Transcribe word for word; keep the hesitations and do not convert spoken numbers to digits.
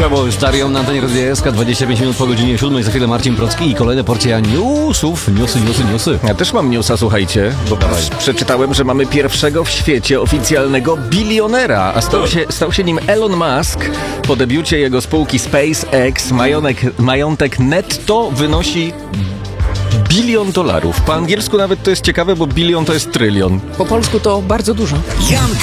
Brawo, już Darią na antenie Radia S K, dwadzieścia pięć minut po godzinie siódmej. Za chwilę Marcin Procki i kolejna porcja newsów. Newsy, newsy, newsy. Ja też mam newsa, słuchajcie, bo Dawaj. przeczytałem, że mamy pierwszego w świecie oficjalnego bilionera, a stał się, stał się nim Elon Musk. Po debiucie jego spółki SpaceX majątek, majątek netto wynosi bilion dolarów. Po angielsku nawet to jest ciekawe, bo bilion to jest trylion. Po polsku to bardzo dużo. Jan